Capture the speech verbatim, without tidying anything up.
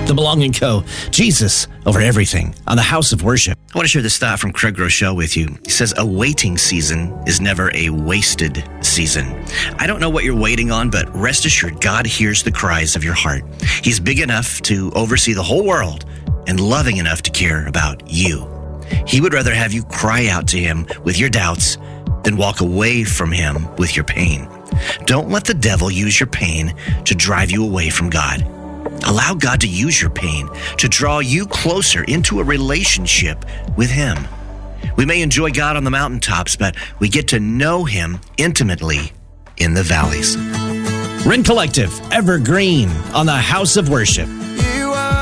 The Belonging Co. Jesus over everything on the House of Worship. I want to share this thought from Craig Rochelle with you. He says, a waiting season is never a wasted season. I don't know what you're waiting on, but rest assured, God hears the cries of your heart. He's big enough to oversee the whole world and loving enough to care about you. He would rather have you cry out to him with your doubts than walk away from him with your pain. Don't let the devil use your pain to drive you away from God. Allow God to use your pain to draw you closer into a relationship with him. We may enjoy God on the mountaintops, but we get to know him intimately in the valleys. Rend Collective, Evergreen on the House of Worship.